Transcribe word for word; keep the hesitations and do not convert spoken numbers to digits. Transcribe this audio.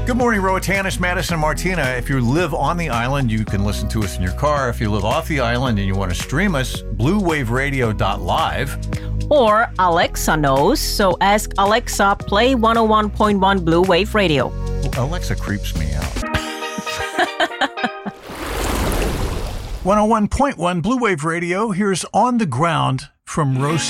Good morning, Roatanis, Madison, and Martina. If you live on the island, you can listen to us in your car. If you live off the island and you want to stream us, blue wave radio dot live. Or Alexa knows, so ask Alexa, play one oh one point one Blue Wave Radio. Well, Alexa creeps me out. one oh one point one Blue Wave Radio. Here's On the Ground from Rose.